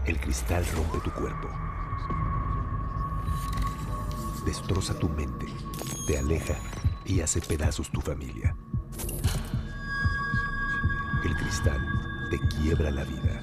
El cristal rompe tu cuerpo, destroza tu mente, te aleja y hace pedazos tu familia. El cristal te quiebra la vida.